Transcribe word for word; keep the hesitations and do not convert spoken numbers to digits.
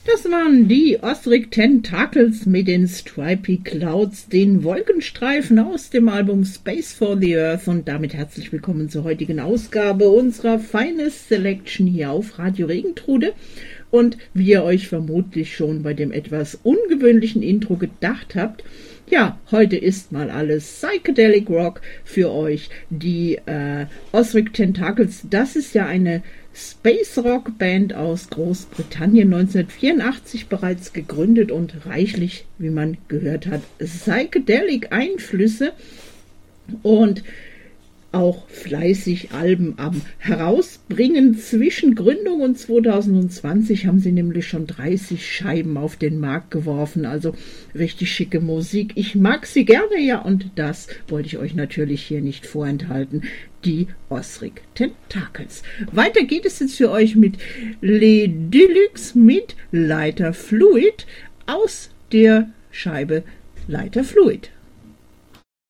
Das waren die Ozric Tentacles mit den Stripy Clouds, den Wolkenstreifen aus dem Album Space for the Earth, und damit herzlich willkommen zur heutigen Ausgabe unserer Finest Selection hier auf Radio Regentrude. Und wie ihr euch vermutlich schon bei dem etwas ungewöhnlichen Intro gedacht habt, ja, heute ist mal alles Psychedelic Rock für euch. Die äh, Ozric Tentacles, das ist ja eine Space Rock Band aus Großbritannien, neunzehnhundertvierundachtzig bereits gegründet und reichlich, wie man gehört hat, Psychedelic Einflüsse und auch fleißig Alben am herausbringen. Zwischen Gründung und zweitausendzwanzig haben sie nämlich schon dreißig Scheiben auf den Markt geworfen, also richtig schicke Musik. Ich mag sie gerne, ja, und das wollte ich euch natürlich hier nicht vorenthalten. Die Ozric Tentacles. Weiter geht es jetzt für euch mit Les Deluxe mit Lighter Fluid aus der Scheibe Lighter Fluid.